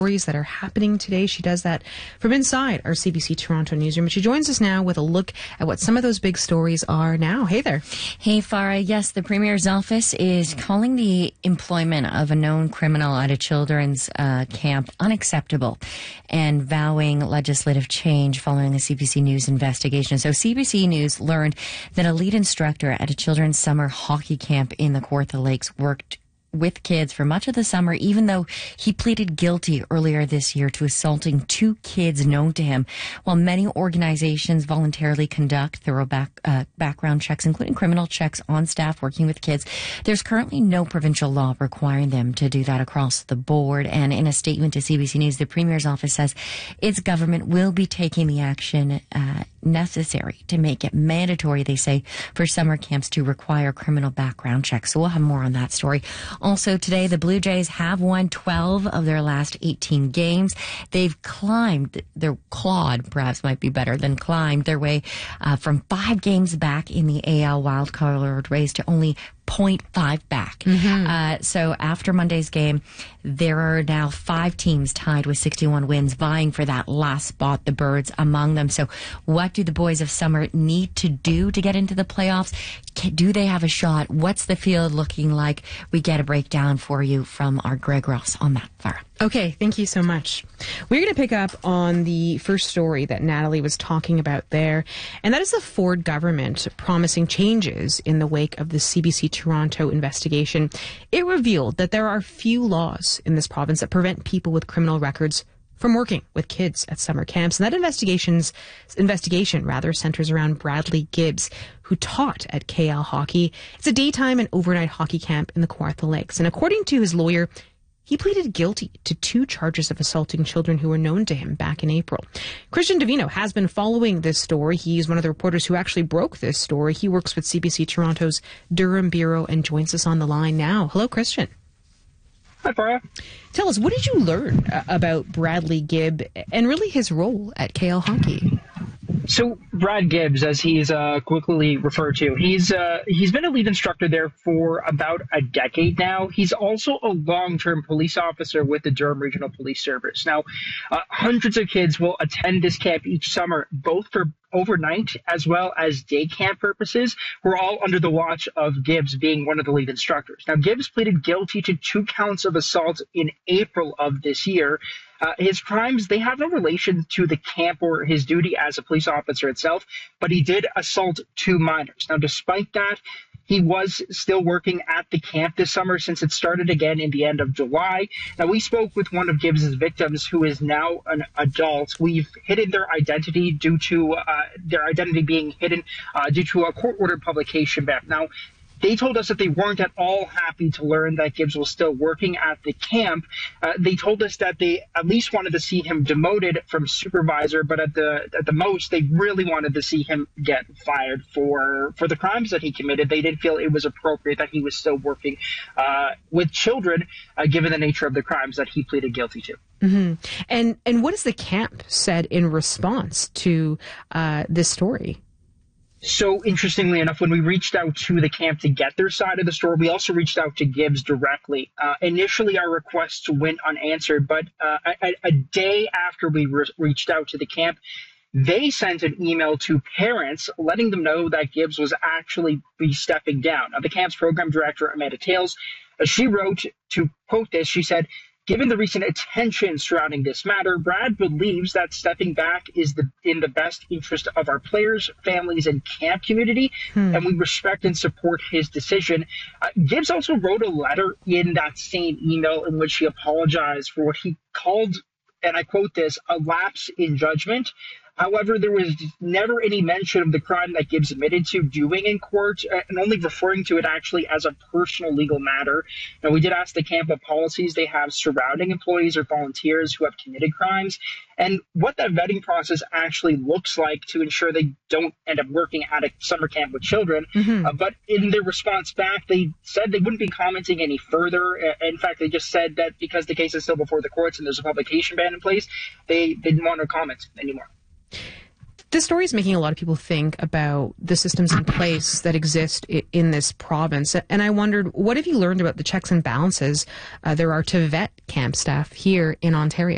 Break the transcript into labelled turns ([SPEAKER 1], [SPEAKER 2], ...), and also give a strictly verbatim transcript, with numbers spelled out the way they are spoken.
[SPEAKER 1] Stories that are happening today. She does that from inside our C B C Toronto newsroom. She joins us now with a look at what some of those big stories are now. Hey there.
[SPEAKER 2] Hey, Farah. Yes, the Premier's office is calling the employment of a known criminal at a children's uh, camp unacceptable and vowing legislative change following a C B C News investigation. So C B C News learned that a lead instructor at a children's summer hockey camp in the Kawartha Lakes worked with kids for much of the summer, even though he pleaded guilty earlier this year to assaulting two kids known to him. While many organizations voluntarily conduct thorough back, uh, background checks, including criminal checks on staff working with kids, there's currently no provincial law requiring them to do that across the board. And in a statement to C B C News, the Premier's office says its government will be taking the action uh, necessary to make it mandatory, they say, for summer camps to require criminal background checks. So we'll have more on that story. Also today, the Blue Jays have won twelve of their last eighteen games. They've climbed, their clawed, perhaps might be better than climbed their way uh, from five games back in the A L wildcard race to only point five back. Mm-hmm. Uh, so after Monday's game, there are now five teams tied with sixty-one wins vying for that last spot, the Birds among them. So what do the boys of summer need to do to get into the playoffs? Do they have a shot? What's the field looking like? We get a breakdown for you from our Greg Ross on that, Farah.
[SPEAKER 1] Okay, thank you so much. We're going to pick up on the first story that Natalie was talking about there, and that is the Ford government promising changes in the wake of the C B C Toronto investigation. It revealed that there are few laws in this province that prevent people with criminal records from working with kids at summer camps. And that investigation's investigation rather centers around Bradley Gibbs, who taught at K L Hockey. It's a daytime and overnight hockey camp in the Kawartha Lakes. And according to his lawyer, he pleaded guilty to two charges of assaulting children who were known to him back in April. Christian Davino has been following this story. He's one of the reporters who actually broke this story. He works with C B C Toronto's Durham Bureau and joins us on the line now. Hello, Christian.
[SPEAKER 3] Hi, Farah.
[SPEAKER 1] Tell us, what did you learn uh, about Bradley Gibb and really his role at K L Hockey?
[SPEAKER 3] So Brad Gibbs, as he's uh, quickly referred to, he's uh, he's been a lead instructor there for about a decade now. He's also a long-term police officer with the Durham Regional Police Service. Now, uh, hundreds of kids will attend this camp each summer, both for overnight as well as day camp purposes. We're all under the watch of Gibbs being one of the lead instructors. Now, Gibbs pleaded guilty to two counts of assault in April of this year. Uh, his crimes, they have no relation to the camp or his duty as a police officer itself, but he did assault two minors. Now, despite that, he was still working at the camp this summer since it started again in the end of July. Now, we spoke with one of Gibbs's victims who is now an adult. We've hidden their identity due to uh, their identity being hidden uh, due to a court-ordered publication ban. Now, they told us that they weren't at all happy to learn that Gibbs was still working at the camp. Uh, they told us that they at least wanted to see him demoted from supervisor, but at the at the most, they really wanted to see him get fired for for the crimes that he committed. They didn't feel it was appropriate that he was still working uh, with children, uh, given the nature of the crimes that he pleaded guilty to.
[SPEAKER 1] Mm-hmm. And and what has the camp said in response to uh, this story?
[SPEAKER 3] So interestingly enough, when we reached out to the camp to get their side of the story, we also reached out to Gibbs directly. Uh, initially, our requests went unanswered, but uh, a, a day after we re- reached out to the camp, they sent an email to parents letting them know that Gibbs was actually be stepping down. Now, the camp's program director, Amanda Tales, uh, she wrote, to quote this, she said, "Given the recent attention surrounding this matter, Brad believes that stepping back is the, in the best interest of our players, families, and camp community, hmm. and we respect and support his decision." Uh, Gibbs also wrote a letter in that same email in which he apologized for what he called, and I quote this, "a lapse in judgment." However, there was never any mention of the crime that Gibbs admitted to doing in court, and only referring to it actually as a personal legal matter. Now, we did ask the camp what policies they have surrounding employees or volunteers who have committed crimes, and what that vetting process actually looks like to ensure they don't end up working at a summer camp with children. Mm-hmm. Uh, but in their response back, they said they wouldn't be commenting any further. Uh, in fact, they just said that because the case is still before the courts and there's a publication ban in place, they, they didn't want to comment anymore.
[SPEAKER 1] This story is making a lot of people think about the systems in place that exist in this province. And I wondered, what have you learned about the checks and balances uh, there are to vet camp staff here in Ontario?